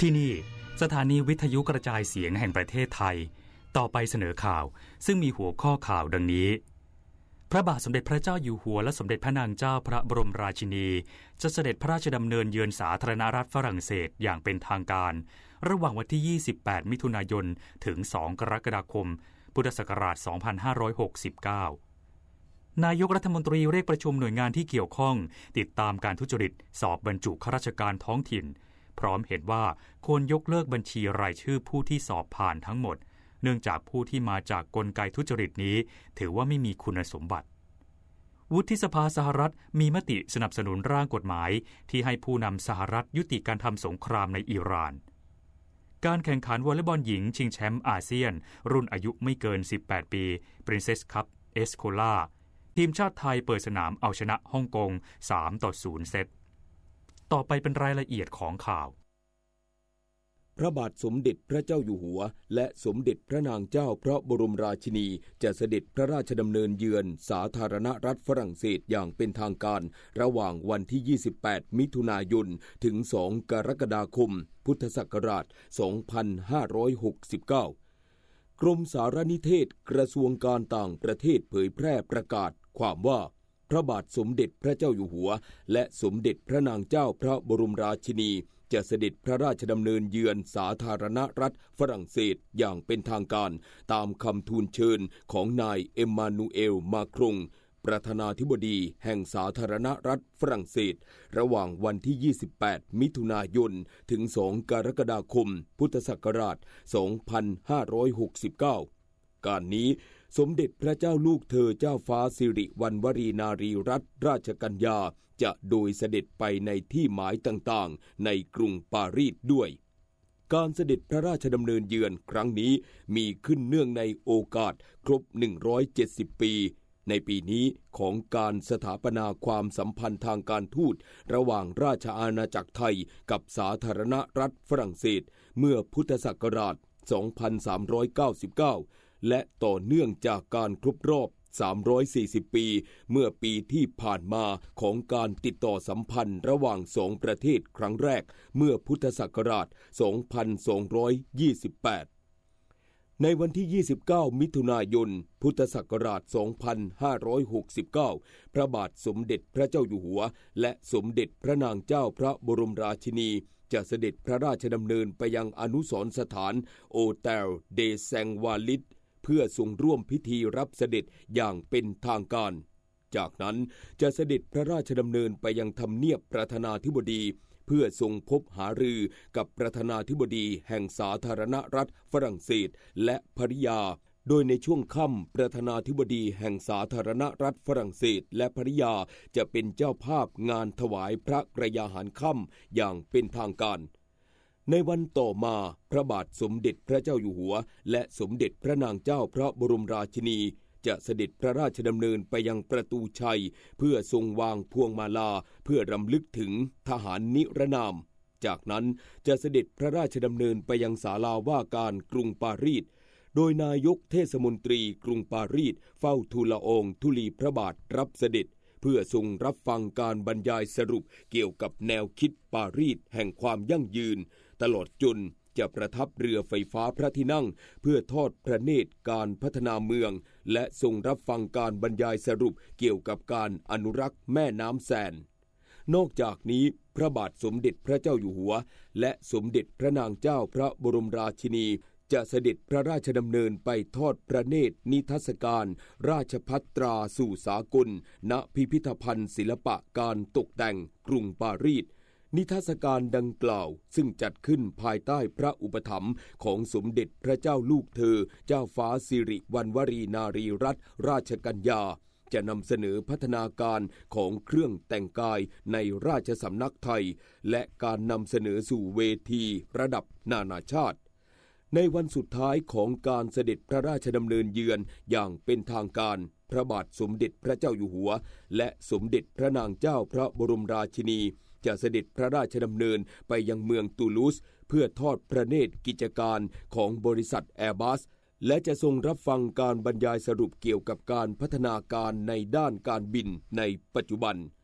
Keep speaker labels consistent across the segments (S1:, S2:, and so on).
S1: ที่นี่สถานีวิทยุกระจายเสียงแห่งประเทศไทยต่อไปเสนอข่าวซึ่งมีหัวข้อข่าวดังนี้พระบาทสมเด็จพระเจ้าอยู่หัวและสมเด็จพระนางเจ้าพระบรมราชินีจะเสด็จพระราชดำเนินเยือนสาธารณรัฐฝรั่งเศสอย่างเป็นทางการระหว่างวันที่28มิถุนายนถึง2กรกฎาคมพุทธศักราช2569นายกรัฐมนตรีเรียกประชุมหน่วยงานที่เกี่ยวข้องติดตามการทุจริตสอบบรรจุข้าราชการท้องถิ่นพร้อมเห็นว่าควรยกเลิกบัญชีรายชื่อผู้ที่สอบผ่านทั้งหมดเนื่องจากผู้ที่มาจากกลไกทุจริตนี้ถือว่าไม่มีคุณสมบัติวุฒิสภาสหรัฐมีมติสนับสนุนร่างกฎหมายที่ให้ผู้นำสหรัฐยุติการทำสงครามในอิหร่านการแข่งขันวอลเลย์บอลหญิงชิงแชมป์อาเซียนรุ่นอายุไม่เกิน18ปีPrincess Cup เอสโคลาทีมชาติไทยเปิดสนามเอาชนะฮ่องกง3-0เซตต่อไปเป็นรายละเอียดของข่าว
S2: พระบาทสมเด็จพระเจ้าอยู่หัวและสมเด็จพระนางเจ้าพระบรมราชินีจะเสด็จพระราชดำเนินเยือนสาธารณรัฐฝรั่งเศสอย่างเป็นทางการระหว่างวันที่28มิถุนายนถึง2กรกฎาคมพุทธศักราช2569กรมสารนิเทศกระทรวงการต่างประเทศเผยแพร่ประกาศความว่าพระบาทสมเด็จพระเจ้าอยู่หัวและสมเด็จพระนางเจ้าพระบรมราชินีจะเสด็จพระราชดำเนินเยือนสาธารณรัฐฝรั่งเศสอย่างเป็นทางการตามคำทูลเชิญของนายเอ็มมานูเอลมาครงประธานาธิบดีแห่งสาธารณรัฐฝรั่งเศสระหว่างวันที่28มิถุนายนถึง2กรกฎาคมพุทธศักราช2569การนี้สมเด็จพระเจ้าลูกเธอเจ้าฟ้าสิริวัณวรีนารีรัตนราชกัญญาจะโดยเสด็จไปในที่หมายต่างๆในกรุงปารีสด้วยการเสด็จพระราชดำเนินเยือนครั้งนี้มีขึ้นเนื่องในโอกาสครบ170ปีในปีนี้ของการสถาปนาความสัมพันธ์ทางการทูตระหว่างราชอาณาจักรไทยกับสาธารณรัฐฝรั่งเศสเมื่อพุทธศักราช2399และต่อเนื่องจากการครบรอบ340ปีเมื่อปีที่ผ่านมาของการติดต่อสัมพันธ์ระหว่างสองประเทศครั้งแรกเมื่อพุทธศักราช2228ในวันที่29มิถุนายนพุทธศักราช2569พระบาทสมเด็จพระเจ้าอยู่หัวและสมเด็จพระนางเจ้าพระบรมราชินีจะเสด็จพระราชดำเนินไปยังอนุสรณ์สถานโอเตลเดแซงวาลิดเพื่อทรงร่วมพิธีรับเสด็จอย่างเป็นทางการจากนั้นจะเสด็จพระราชดำเนินไปยังทำเนียบประธานาธิบดีเพื่อทรงพบหารือกับประธานาธิบดีแห่งสาธารณรัฐฝรั่งเศสและภริยาโดยในช่วงค่ำประธานาธิบดีแห่งสาธารณรัฐฝรั่งเศสและภริยาจะเป็นเจ้าภาพงานถวายพระกฐินหารค่ำอย่างเป็นทางการในวันต่อมาพระบาทสมเด็จพระเจ้าอยู่หัวและสมเด็จพระนางเจ้าพระบรมราชินีจะเสด็จพระราชดำเนินไปยังประตูชัยเพื่อทรงวางพวงมาลาเพื่อรำลึกถึงทหารนิรนามจากนั้นจะเสด็จพระราชดำเนินไปยังศาลาว่าการกรุงปารีสโดยนายกเทศมนตรีกรุงปารีสเฝ้าทูลละอองธุลีพระบาทรับเสด็จเพื่อทรงรับฟังการบรรยายสรุปเกี่ยวกับแนวคิดปารีสแห่งความยั่งยืนตลอดจนจะประทับเรือไฟฟ้าพระที่นั่งเพื่อทอดพระเนตรการพัฒนาเมืองและทรงรับฟังการบรรยายสรุปเกี่ยวกับการอนุรักษ์แม่น้ำแซนนอกจากนี้พระบาทสมเด็จพระเจ้าอยู่หัวและสมเด็จพระนางเจ้าพระบรมราชินีจะเสด็จพระราชดำเนินไปทอดพระเนตรนิทรรศการราชภัตราสู่สากลณพิพิธภัณฑ์ศิลปะการตกแต่งกรุงปารีสนิทรรศการดังกล่าวซึ่งจัดขึ้นภายใต้พระอุปถัมภ์ของสมเด็จพระเจ้าลูกเธอเจ้าฟ้าสิริวัณวรีนารีรัตนราชกัญญาจะนำเสนอพัฒนาการของเครื่องแต่งกายในราชสำนักไทยและการนำเสนอสู่เวทีระดับนานาชาติในวันสุดท้ายของการเสด็จพระราชดำเนินเยือนอย่างเป็นทางการพระบาทสมเด็จพระเจ้าอยู่หัวและสมเด็จพระนางเจ้าพระบรมราชินีจะเสด็จพระราชดำเนินไปยังเมืองตูลูสเพื่อทอดพระเนตรกิจการของบริษัทแอร์บัสและจะทรงรับฟังการบรรยายสรุปเกี่ยวกับการพัฒนาการในด้านการบินในปัจจุบัน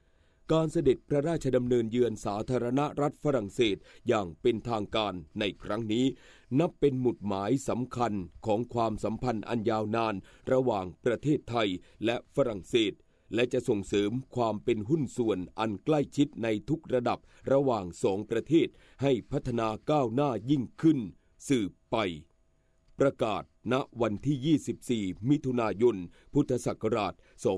S2: การเสด็จพระราชดำเนินเยือนสาธารณรัฐฝรั่งเศสอย่างเป็นทางการในครั้งนี้นับเป็นหมุดหมายสำคัญของความสัมพันธ์อันยาวนานระหว่างประเทศไทยและฝรั่งเศสและจะส่งเสริมความเป็นหุ้นส่วนอันใกล้ชิดในทุกระดับระหว่างสองประเทศให้พัฒนาก้าวหน้ายิ่งขึ้นสืบไปประกาศณวันที่ 24 มิถุนายน พุทธศักราช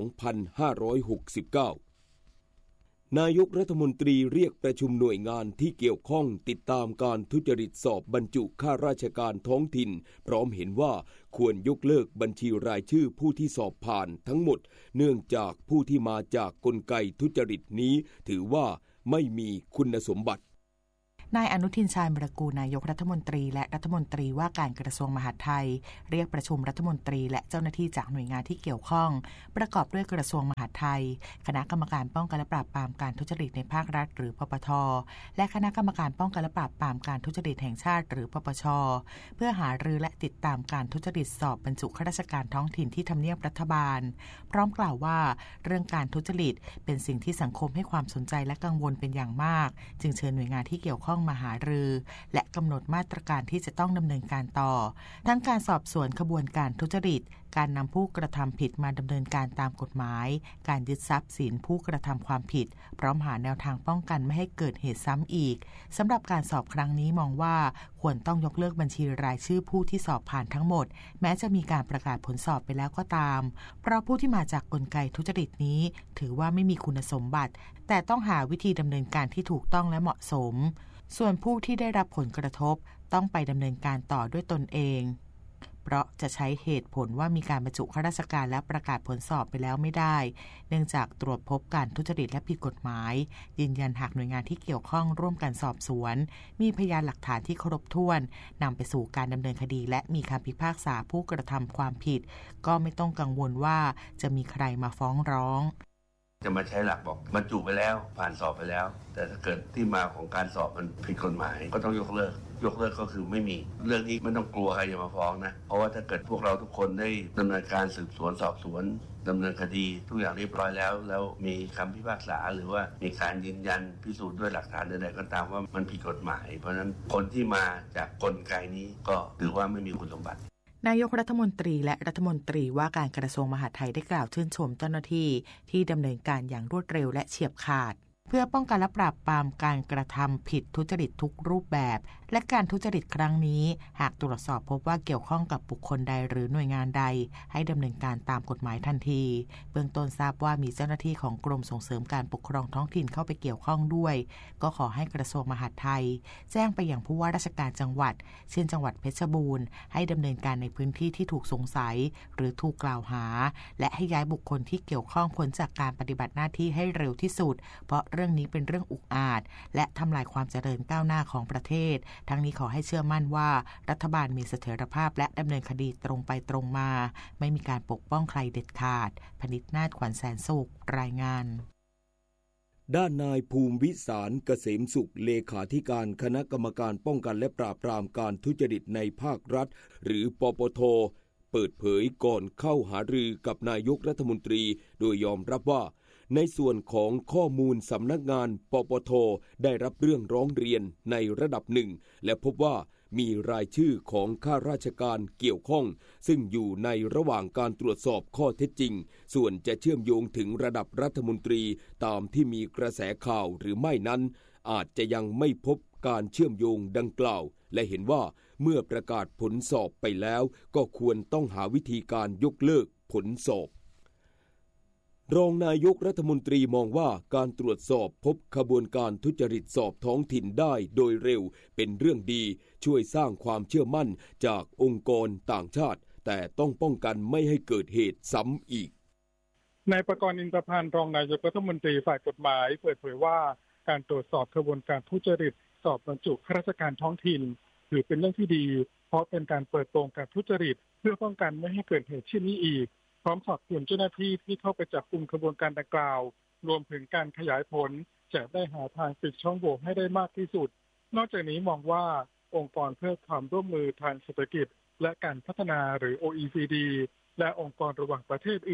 S2: 2569 นายกรัฐมนตรีเรียกประชุมหน่วยงานที่เกี่ยวข้องติดตามการทุจริตสอบบรรจุข้าราชการท้องถิ่นพร้อมเห็นว่าควรยกเลิกบัญชีรายชื่อผู้ที่สอบผ่านทั้งหมดเนื่องจากผู้ที่มาจากกลไกทุจริตนี้ถือว่าไม่มีคุณสมบัติ
S3: นายอนุทินชาญวิรากูลนายกรัฐมนตรีและรัฐมนตรีว่าการกระทรวงมหาดไทยเรียกประชุมรัฐมนตรีและเจ้าหน้าที่จากหน่วยงานที่เกี่ยวข้องประกอบด้วยกระทรวงมหาดไทยคณะกรรมการป้องกันและปราบปรามการทุจริตในภาครัฐหรือปปท.และคณะกรรมการป้องกันและปราบปรามการทุจริตแห่งชาติหรือปปช.เพื่อหารือและติดตามการทุจริตสอบบรรจุข้าราชการท้องถิ่นที่ทำเนียบรัฐบาลพร้อมกล่าวว่าเรื่องการทุจริตเป็นสิ่งที่สังคมให้ความสนใจและกังวลเป็นอย่างมากจึงเชิญหน่วยงานที่เกี่ยวข้องมาหารือและกำหนดมาตรการที่จะต้องดำเนินการต่อทั้งการสอบสวนขบวนการทุจริตการนำผู้กระทำผิดมาดำเนินการตามกฎหมายการยึดทรัพย์สินผู้กระทำความผิดพร้อมหาแนวทางป้องกันไม่ให้เกิดเหตุซ้ำอีกสำหรับการสอบครั้งนี้มองว่าควรต้องยกเลิกบัญชีรายชื่อผู้ที่สอบผ่านทั้งหมดแม้จะมีการประกาศผลสอบไปแล้วก็ตามเพราะผู้ที่มาจากกลไกทุจริตนี้ถือว่าไม่มีคุณสมบัติแต่ต้องหาวิธีดำเนินการที่ถูกต้องและเหมาะสมส่วนผู้ที่ได้รับผลกระทบต้องไปดำเนินการต่อด้วยตนเองเพราะจะใช้เหตุผลว่ามีการบรรจุข้าราชการและประกาศผลสอบไปแล้วไม่ได้เนื่องจากตรวจพบการทุจริตและผิดกฎหมายยืนยันหากหน่วยงานที่เกี่ยวข้องร่วมกันสอบสวนมีพยานหลักฐานที่ครบถ้วนนำไปสู่การดำเนินคดีและมีคำพิพากษาผู้กระทำความผิดก็ไม่ต้องกังวลว่าจะมีใครมาฟ้องร้อง
S4: จะมาใช้หลักบอกบรรจุไปแล้วผ่านสอบไปแล้วแต่ถ้าเกิดที่มาของการสอบมันผิดกฎหมายก็ต้องยกเลิกก็คือไม่มีเรื่องนี้ไม่ต้องกลัวใครจะมาฟ้องนะเพราะว่าถ้าเกิดพวกเราทุกคนได้ดำเนินการสืบสวนสอบสวนดำเนินคดีทุกอย่างเรียบร้อยแล้วมีคำพิพากษาหรือว่ามีการยืนยันพิสูจน์ด้วยหลักฐานใดๆก็ตามว่ามันผิดกฎหมายเพราะฉะนั้นคนที่มาจากกลไกนี้ก็ถือว่าไม่มีคุณสมบัติ
S3: นายกรัฐมนตรีและรัฐมนตรีว่าการกระทรวงมหาดไทยได้กล่าวชื่นชมเจ้าหน้าที่ที่ดำเนินการอย่างรวดเร็วและเฉียบขาดเพื่อป้องกันและปราบปรามการกระทำผิดทุจริตทุกรูปแบบและการทุจริตครั้งนี้หากตรวจสอบพบว่าเกี่ยวข้องกับบุคคลใดหรือหน่วยงานใดให้ดำเนินการตามกฎหมายทันทีเบื้องต้นทราบว่ามีเจ้าหน้าที่ของกรมส่งเสริมการปกครองท้องถิ่นเข้าไปเกี่ยวข้องด้วยก็ขอให้กระทรวงมหาดไทยแจ้งไปยังผู้ว่าราชการจังหวัดเช่นจังหวัดเพชรบูรณ์ให้ดำเนินการในพื้นที่ที่ถูกสงสัยหรือถูกกล่าวหาและให้ย้ายบุคคลที่เกี่ยวข้องพ้นจากการปฏิบัติหน้าที่ให้เร็วที่สุดเพราะเรื่องนี้เป็นเรื่องอุกอาจและทำลายความเจริญก้าวหน้าของประเทศทั้งนี้ขอให้เชื่อมั่นว่ารัฐบาลมีเสถียรภาพและดำเนินคดีตรงไปตรงมาไม่มีการปกป้องใครเด็ดขาดพนิษฐ์นาถขวัญแสนสุขรายงาน
S2: ด้านนายภูมิวิสารเกษมสุขเลขาธิการคณะกรรมการป้องกันและปราบปรามการทุจริตในภาครัฐหรือปปท.เปิดเผยก่อนเข้าหารือกับนายกรัฐมนตรีโดยยอมรับว่าในส่วนของข้อมูลสำนักงานปปท.ได้รับเรื่องร้องเรียนในระดับหนึ่งและพบว่ามีรายชื่อของข้าราชการเกี่ยวข้องซึ่งอยู่ในระหว่างการตรวจสอบข้อเท็จจริงส่วนจะเชื่อมโยงถึงระดับรัฐมนตรีตามที่มีกระแสข่าวหรือไม่นั้นอาจจะยังไม่พบการเชื่อมโยงดังกล่าวและเห็นว่าเมื่อประกาศผลสอบไปแล้วก็ควรต้องหาวิธีการยกเลิกผลสอบรองนายกรัฐมนตรีมองว่าการตรวจสอบพบขบวนการทุจริตสอบท้องถิ่นได้โดยเร็วเป็นเรื่องดีช่วยสร้างความเชื่อมั่นจากองค์กรต่างชาติแต่ต้องป้องกันไม่ให้เกิดเหตุซ้ำอีก
S5: นายประกรณ์ อินทพันธ์รองนายกรัฐมนตรีฝ่ายกฎหมายเปิดเผยว่าการตรวจสอบขบวนการทุจริตสอบบรรจุข้าราชการท้องถิ่นถือเป็นเรื่องที่ดีเพราะเป็นการเปิดโปงการทุจริตเพื่อป้องกันไม่ให้เกิดเหตุเช่นนี้อีกพร้อมสอบสวนเจ้าหน้าที่ที่เข้าไปจับกุมขบวนการดังกล่าวรวมถึงการขยายผลจะได้หาทางปิดช่องโหว่ให้ได้มากที่สุดนอกจากนี้มองว่าองค์กรเพื่อความร่วมมือทางเศรษฐกิจและการพัฒนาหรือ OECD และองค์กรระหว่างประเทศอื่น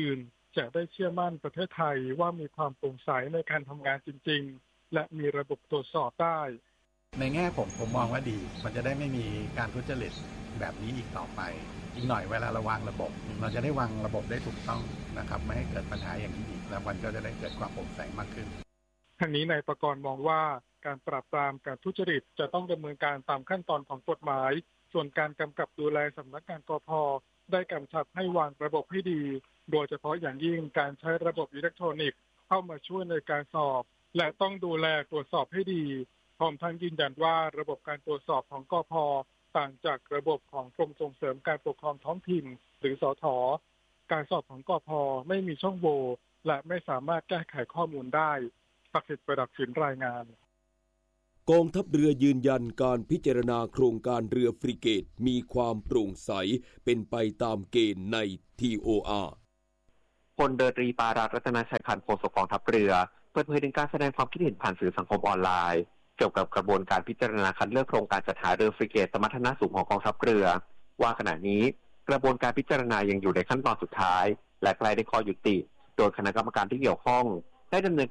S5: จะได้เชื่อมั่นประเทศไทยว่ามีความโปร่งใสในการทำงานจริงๆและมีระบบตรวจสอบได้
S6: ในแง่ผมมองว่าดีมันจะได้ไม่มีการทุจริตแบบนี้อีกต่อไปอีกหน่อยเวลาเราวางระบบเราจะได้วางระบบได้ถูกต้องนะครับไม่ให้เกิดปัญหาอย่างนี้อีกแล้วมันก็จะได้เกิดความโปร่งใสมากขึ้น
S5: ทั้งนี้นายประกรณ์มองว่าการปราบปรามการทุจริตจะต้องดำเนินการตามขั้นตอนของกฎหมายส่วนการกำกับดูแลสำนักงานกพ.ได้กำชับให้วางระบบให้ดีโดยเฉพาะอย่างยิ่งการใช้ระบบอิเล็กทรอนิกส์เข้ามาช่วยในการสอบและต้องดูแลตรวจสอบให้ดีพร้อมทั้งยืนยันว่าระบบการตรวจสอบของกพ.ต่างจากระบบของกรมส่งเสริมการปกครองท้องถิ่นหรือสท.การสอบของกพ.ไม่มีช่องโหว่และไม่สามารถแก้ไขข้อมูลได้ศักดิ์สิทธิ์ประดับสินรายงาน
S2: กองทัพเรือยืนยันการพิจารณาโครงการเรือฟริเกตมีความโปร่งใสเป็นไปตามเกณฑ์ใน TOR
S7: พลเรือตรีปารารัตนชัยพันธ์โฆษกกองทัพเรือเปิดเผยถึงการแสดงความคิดเห็นผ่านสื่อสังคมออนไลน์เกี่ยวกับกระบวนการพิจารณาคัดเลือกโครงการจัดหาเรือฟริเกตสมรรถนะสูงของกองทัพเรือว่าขณะนี้กระบวนการพิจารณายังอยู่ในขั้นตอนสุดท้ายและใกล้ได้ข้อยุติโดยคณะกรรมการที่เกี่ยวข้องได้ดำเนิน